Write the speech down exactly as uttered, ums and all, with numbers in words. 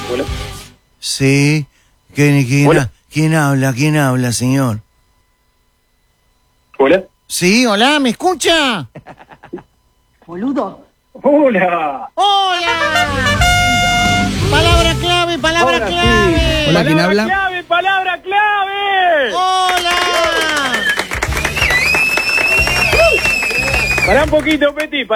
Hola. Sí. ¿Quién, quién, Hola. ¿Quién habla? ¿Quién habla, señor? Hola. Sí, hola, ¿me escucha? Boludo. Hola. ¡Hola! Palabra clave, palabra Ahora sí. clave. Hola, ¿quién habla? Clave, palabra clave. ¡Hola! Pará un poquito, Peti.